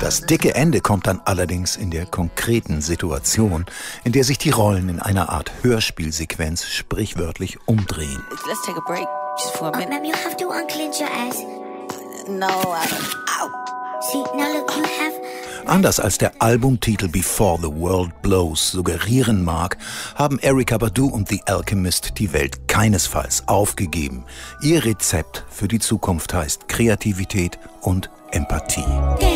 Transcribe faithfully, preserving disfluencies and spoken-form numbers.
Das dicke Ende kommt dann allerdings in der konkreten Situation, in der sich die Rollen in einer Art Hörspielsequenz sprichwörtlich umdrehen. Let's take a break just for a minute. Oh, ma'am, you have to unclench your ass. No, I don't. Ow. See, now look, you have... Anders als der Albumtitel Before the World Blows suggerieren mag, haben Erykah Badu und The Alchemist die Welt keinesfalls aufgegeben. Ihr Rezept für die Zukunft heißt Kreativität und Empathie.